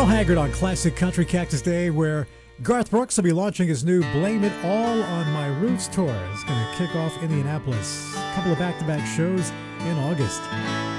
Merle Haggard on Classic Country Cactus Day, where Garth Brooks will be launching his new Blame It All on My Roots tour. It's going to kick off Indianapolis. A couple of back-to-back shows in August.